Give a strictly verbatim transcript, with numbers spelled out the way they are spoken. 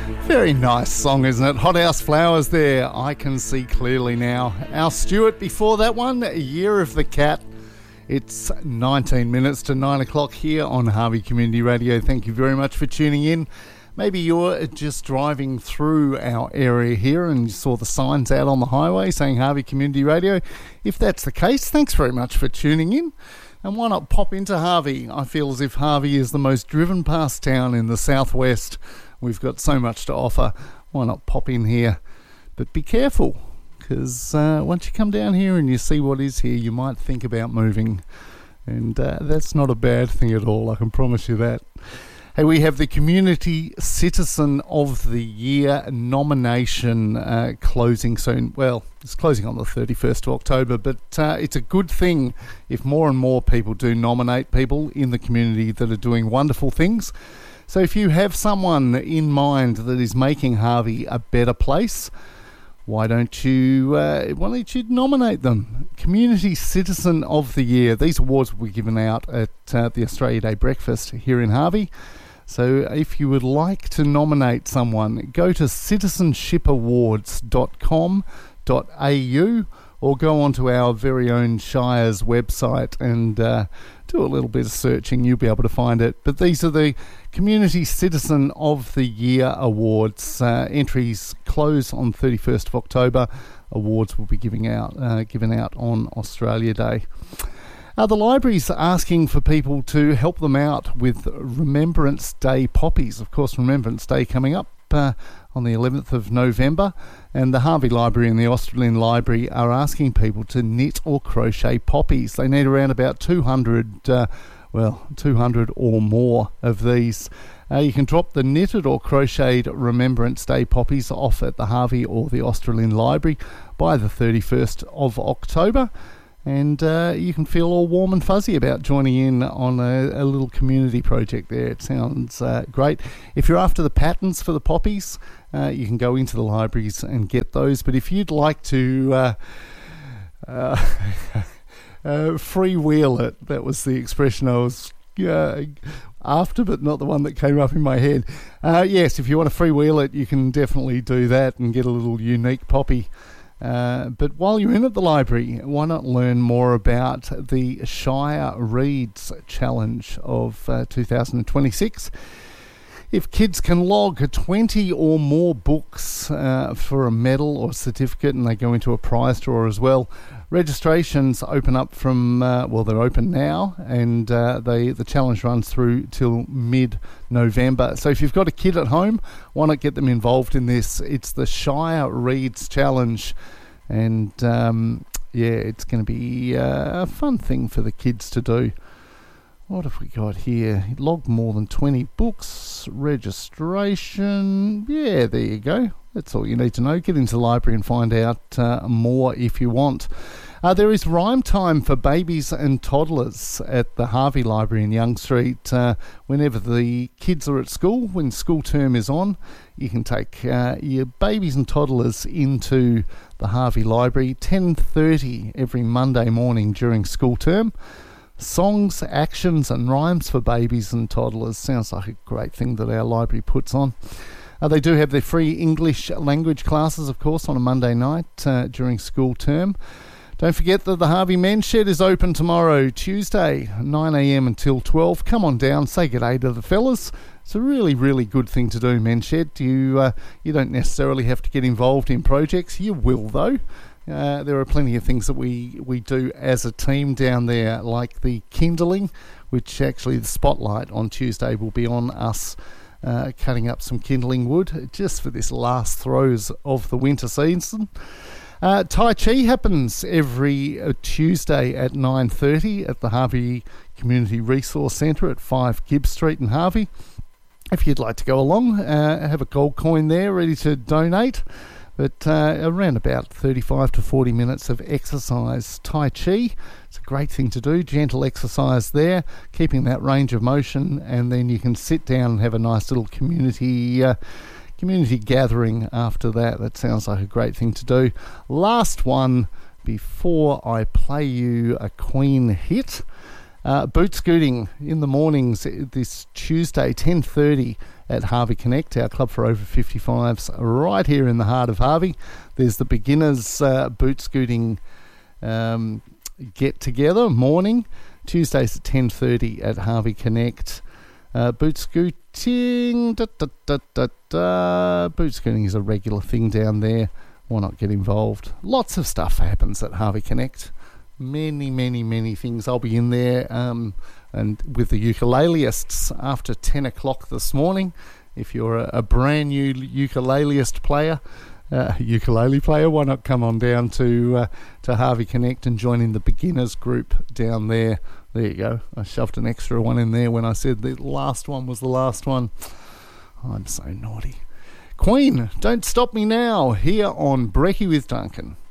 Very nice song, isn't it? Hothouse Flowers there, I Can See Clearly Now. Al Stewart before that one, Year of the Cat. It's nineteen minutes to nine o'clock here on Harvey Community Radio. Thank you very much for tuning in. Maybe you're just driving through our area here and you saw the signs out on the highway saying Harvey Community Radio. If that's the case, thanks very much for tuning in. And why not pop into Harvey? I feel as if Harvey is the most driven past town in the southwest. We've got so much to offer. Why not pop in here? But be careful, because uh, once you come down here and you see what is here, you might think about moving. And uh, that's not a bad thing at all, I can promise you that. Hey, we have the Community Citizen of the Year nomination uh, closing soon. Well, it's closing on the thirty-first of October, but uh, it's a good thing if more and more people do nominate people in the community that are doing wonderful things. So if you have someone in mind that is making Harvey a better place, why don't you uh, why don't you nominate them? Community Citizen of the Year. These awards will be given out at uh, the Australia Day breakfast here in Harvey. So if you would like to nominate someone, go to citizenship awards dot com dot a u or go onto our very own Shire's website and uh, do a little bit of searching. You'll be able to find it. But these are the Community Citizen of the Year awards. Uh, entries close on thirty-first of October. Awards will be giving out, uh, given out on Australia Day. Uh, the library's asking for people to help them out with Remembrance Day poppies. Of course, Remembrance Day coming up uh, on the eleventh of November, and the Harvey Library and the Australian Library are asking people to knit or crochet poppies. They need around about two hundred, uh, well, two hundred or more of these. Uh, you can drop the knitted or crocheted Remembrance Day poppies off at the Harvey or the Australian Library by the thirty-first of October. And uh, you can feel all warm and fuzzy about joining in on a, a little community project there. It sounds uh, great. If you're after the patterns for the poppies, uh, you can go into the libraries and get those. But if you'd like to uh, uh, uh, freewheel it, that was the expression I was uh, after, but not the one that came up in my head. Uh, yes, if you want to freewheel it, you can definitely do that and get a little unique poppy. Uh, but while you're in at the library, why not learn more about the Shire Reads Challenge of uh, two thousand twenty-six? If kids can log twenty or more books uh, for a medal or certificate, and they go into a prize draw as well, registrations open up from, uh, well, they're open now, and uh, they the challenge runs through till mid-November. So if you've got a kid at home, why not get them involved in this? It's the Shire Reads Challenge, and um, yeah, it's going to be uh, a fun thing for the kids to do. What have we got here? Log more than twenty books, registration. Yeah, there you go. That's all you need to know. Get into the library and find out uh, more if you want. Uh, there is rhyme time for babies and toddlers at the Harvey Library in Young Street. Uh, whenever the kids are at school, when school term is on, you can take uh, your babies and toddlers into the Harvey Library, ten thirty every Monday morning during school term. Songs, actions and rhymes for babies and toddlers. Sounds like a great thing that our library puts on. Uh, they do have their free English language classes, of course, on a Monday night uh, during school term. Don't forget that the Harvey Men's Shed is open tomorrow, Tuesday, nine a.m. until twelve. Come on down, say good day to the fellas. It's a really, really good thing to do, Men's Shed. You, uh, you don't necessarily have to get involved in projects. You will, though. Uh, there are plenty of things that we, we do as a team down there, like the kindling, which actually the spotlight on Tuesday will be on us uh, cutting up some kindling wood just for this last throes of the winter season. Uh, Tai Chi happens every uh, Tuesday at nine thirty at the Harvey Community Resource Centre at five Gibbs Street in Harvey. If you'd like to go along, uh, have a gold coin there ready to donate. But uh, around about thirty-five to forty minutes of exercise. Tai Chi, it's a great thing to do, gentle exercise there, keeping that range of motion, and then you can sit down and have a nice little community uh, community gathering after that. That sounds like a great thing to do. Last one before I play you a Queen hit. Uh, boot scooting in the mornings this Tuesday, ten thirty at Harvey Connect, our club for over fifty-fives, right here in the heart of Harvey. There's the beginners uh, boot scooting um, get together morning, Tuesdays at ten thirty at Harvey Connect. Uh, boot scooting, da, da, da, da, da. Boot scooting is a regular thing down there. Why not get involved? Lots of stuff happens at Harvey Connect. Many, many, many things. I'll be in there um, and with the ukuleleists after ten o'clock this morning. If you're a, a brand new ukuleleist player, uh, ukulele player, why not come on down to uh, to Harvey Connect and join in the beginners group down there. There you go. I shoved an extra one in there when I said the last one was the last one. I'm so naughty. Queen, Don't Stop Me Now, here on Brekkie with Duncan.